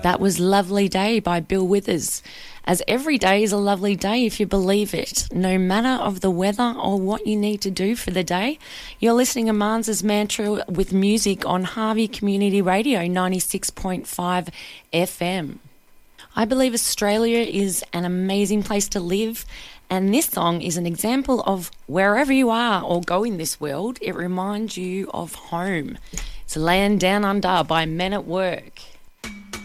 That was Lovely Day by Bill Withers. As every day is a lovely day if you believe it, no matter of the weather or what you need to do for the day. You're listening to Marns's Mantra with music on Harvey Community Radio 96.5 FM. I believe Australia is an amazing place to live, and this song is an example of wherever you are or go in this world, it reminds you of home. It's Land Down Under by Men at Work.